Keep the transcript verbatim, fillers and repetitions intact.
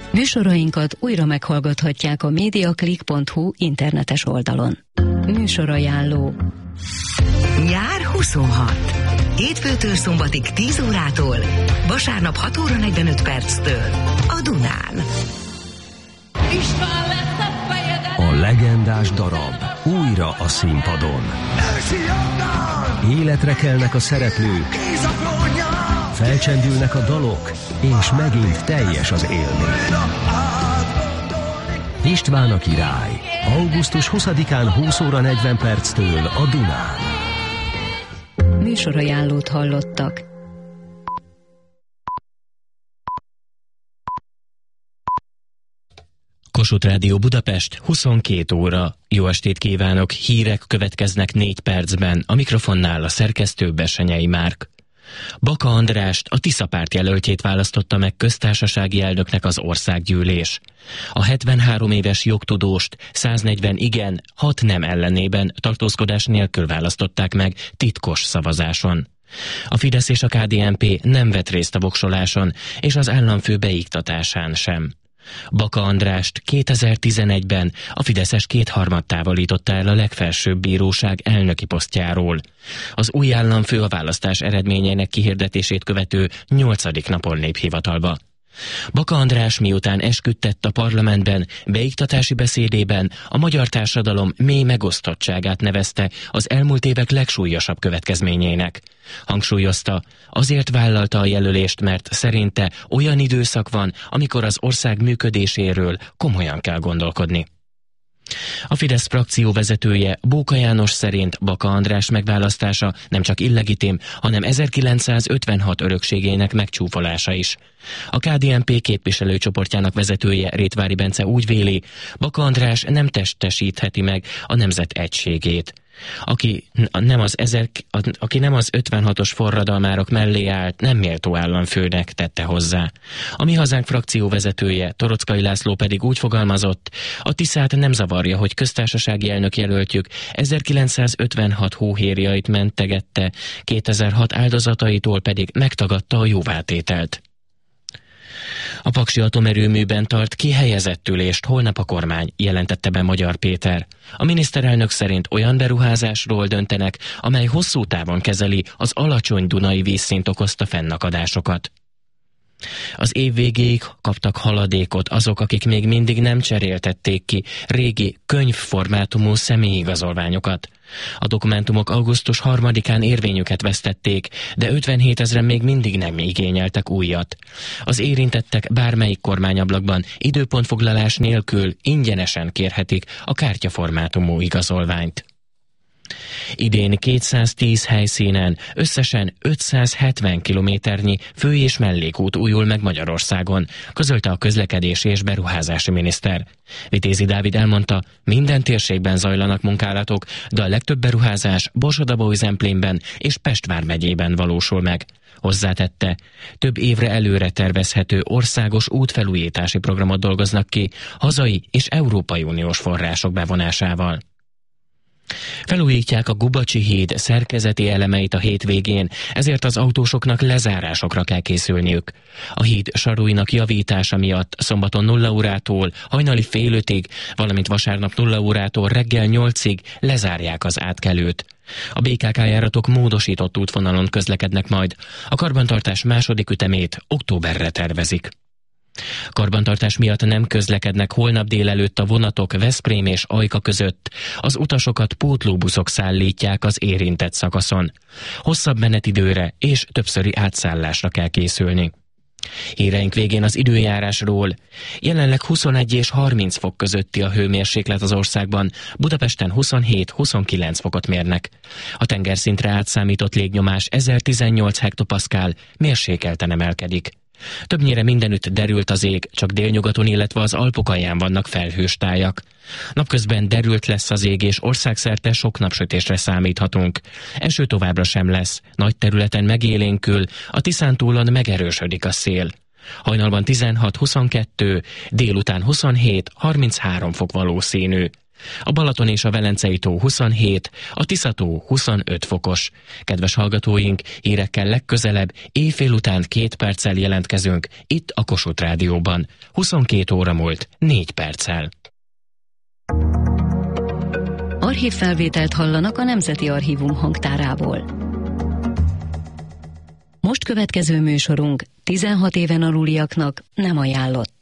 Műsorainkat újra meghallgathatják a mediaclick pont hu internetes oldalon. Műsorajánló. Nyár huszonhat. Hétfőtől szombatig tíz órától, vasárnap hat óra negyvenöt perctől a Dunán. A legendás darab újra a színpadon. Életre kelnek a szereplők, felcsendülnek a dalok, és megint teljes az élmény. István a király. augusztus huszadikán húsz óra negyven perctől a Dunán. Műsorajánlót hallottak. Kossuth Rádió Budapest, huszonkét óra. Jó estét kívánok, hírek következnek négy percben. A mikrofonnál a szerkesztő Bessenyei Márk. Baka Andrást, a Tisza párt jelöltjét választotta meg köztársasági elnöknek az országgyűlés. A hetvenhárom éves jogtudóst száznegyven igen, hat nem ellenében tartózkodás nélkül választották meg titkos szavazáson. A Fidesz és a ká dé en pé nem vett részt a voksoláson, és az államfő beiktatásán sem. Baka Andrást kétezer-tizenegyben a fideszes kétharmad távolította el a legfelsőbb bíróság elnöki posztjáról. Az új államfő a választás eredményeinek kihirdetését követő nyolcadik napon lép hivatalba. Baka András miután esküdtett a parlamentben, beiktatási beszédében a magyar társadalom mély megosztottságát nevezte az elmúlt évek legsúlyosabb következményének. Hangsúlyozta, azért vállalta a jelölést, mert szerinte olyan időszak van, amikor az ország működéséről komolyan kell gondolkodni. A Fidesz frakció vezetője, Bóka János szerint Baka András megválasztása nem csak illegitim, hanem ezerkilencszázötvenhat örökségének megcsúfolása is. A ká dé en pé képviselőcsoportjának vezetője, Rétvári Bence úgy véli, Baka András nem testesítheti meg a nemzet egységét. Aki nem az, ezer, aki nem az ötvenhatos forradalmárok mellé állt, nem méltó államfőnek, tette hozzá. A Mi Hazánk frakció vezetője, Toroczkai László pedig úgy fogalmazott, a Tiszát nem zavarja, hogy köztársasági elnök jelöltjük ezerkilencszázötvenhat hóhérjait mentegette, kétezer-hat áldozataitól pedig megtagadta a jóvátételt. A Paksi atomerőműben tart kihelyezett ülést holnap a kormány, jelentette be Magyar Péter. A miniszterelnök szerint olyan beruházásról döntenek, amely hosszú távon kezeli az alacsony dunai vízszint okozta fennakadásokat. Az év végéig kaptak haladékot azok, akik még mindig nem cseréltették ki régi könyvformátumú személyigazolványokat. A dokumentumok augusztus harmadikán érvényüket vesztették, de ötvenhétezren még mindig nem igényeltek újat. Az érintettek bármelyik kormányablakban időpontfoglalás nélkül ingyenesen kérhetik a kártyaformátumú igazolványt. Idén kétszáztíz helyszínen összesen ötszázhetven kilométernyi fő- és mellékút újul meg Magyarországon, közölte a közlekedési és beruházási miniszter. Vitézi Dávid elmondta, minden térségben zajlanak munkálatok, de a legtöbb beruházás Borsod-Abaúj-Zemplénben és Pest vármegyében valósul meg. Hozzátette, több évre előre tervezhető országos útfelújítási programot dolgoznak ki hazai és Európai Uniós források bevonásával. Felújítják a Gubacsi híd szerkezeti elemeit a hétvégén, ezért az autósoknak lezárásokra kell készülniük. A híd saruinak javítása miatt szombaton nulla órától hajnali fél ötig, valamint vasárnap nulla órától reggel nyolcig lezárják az átkelőt. A bé ká ká járatok módosított útvonalon közlekednek majd. A karbantartás második ütemét októberre tervezik. Karbantartás miatt nem közlekednek holnap délelőtt a vonatok Veszprém és Ajka között. Az utasokat pótlóbuszok szállítják az érintett szakaszon. Hosszabb menetidőre és többszöri átszállásra kell készülni. Híreink végén az időjárásról. Jelenleg huszonegy és harminc fok közötti a hőmérséklet az országban, Budapesten huszonhét-huszonkilenc fokot mérnek. A tengerszintre átszámított légnyomás ezertizennyolc hektopaszkál, mérsékelten emelkedik. Többnyire mindenütt derült az ég, csak délnyugaton, illetve az Alpok alján vannak felhős tájak. Napközben derült lesz az ég, és országszerte sok napsütésre számíthatunk. Eső továbbra sem lesz, nagy területen megélénkül, a Tiszántúlon megerősödik a szél. Hajnalban tizenhat-huszonkettő, délután huszonhét-harminchárom fok valószínű. A Balaton és a Velencei tó huszonhét, a Tisza-tó huszonöt fokos. Kedves hallgatóink, hírekkel legközelebb éjfél után két perccel jelentkezünk itt a Kossuth Rádióban. huszonkét óra múlt négy perccel. Archívfelvételt hallanak a Nemzeti Archívum hangtárából. Most következő műsorunk tizenhat éven aluliaknak nem ajánlott.